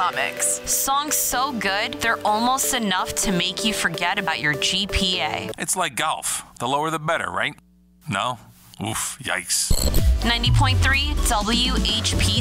comics. Songs so good, they're almost enough to make you forget about your GPA. It's like golf. The lower the better, right? No? Oof, yikes. 90.3 WHPC.